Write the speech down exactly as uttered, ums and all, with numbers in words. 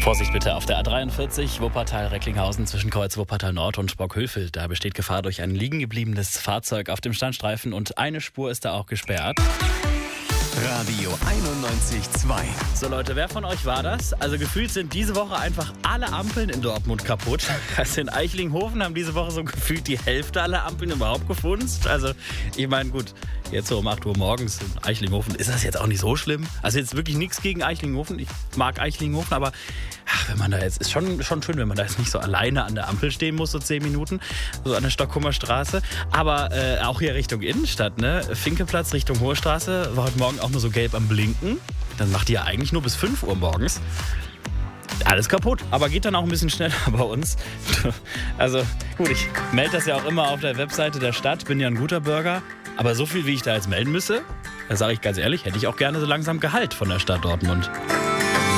Vorsicht bitte auf der A dreiundvierzig Wuppertal-Recklinghausen zwischen Kreuz Wuppertal Nord und Sprockhövel. Da besteht Gefahr durch ein liegen gebliebenes Fahrzeug auf dem Standstreifen und eine Spur ist da auch gesperrt. Radio einundneunzig Komma zwei. So Leute, wer von euch war das? Also gefühlt sind diese Woche einfach alle Ampeln in Dortmund kaputt. Also in Eichlinghofen haben diese Woche so gefühlt die Hälfte aller Ampeln überhaupt gefunzt. Also ich meine, gut, jetzt so um acht Uhr morgens in Eichlinghofen ist das jetzt auch nicht so schlimm. Also jetzt wirklich nichts gegen Eichlinghofen. Ich mag Eichlinghofen, aber ach, wenn man da jetzt, ist schon, schon schön, wenn man da jetzt nicht so alleine an der Ampel stehen muss, so zehn Minuten, so an der Stockholmer Straße. Aber äh, auch hier Richtung Innenstadt, ne? Finkeplatz Richtung Hohe Straße war heute Morgen auch nur so gelb am Blinken. Dann macht die ja eigentlich nur bis fünf Uhr morgens. Alles kaputt, aber geht dann auch ein bisschen schneller bei uns. Also gut, ich melde das ja auch immer auf der Webseite der Stadt, bin ja ein guter Bürger. Aber so viel, wie ich da jetzt melden müsse, da sage ich ganz ehrlich, hätte ich auch gerne so langsam Gehalt von der Stadt Dortmund.